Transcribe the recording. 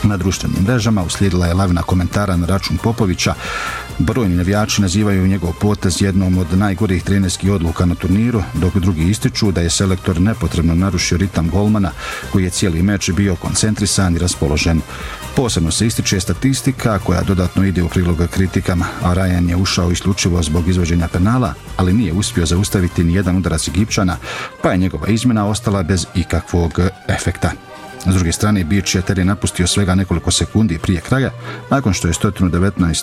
Na društvenim mrežama uslijedila je lavina komentara na račun Popovića. Brojni navijači nazivaju njegov potez jednom od najgorih trenerskih odluka na turniru, dok drugi ističu da je selektor nepotrebno narušio ritam golmana, koji je cijeli meč bio koncentrisan i raspoložen. Posebno se ističe statistika koja dodatno ide u prilog kritikama, a Ryan je ušao isključivo zbog izvođenja penala, ali nije uspio zaustaviti ni jedan udarac Egipćana, pa je njegova izmjena ostala bez ikakvog efekta. S druge strane, Beach je teren napustio svega nekoliko sekundi prije kraja, nakon što je 119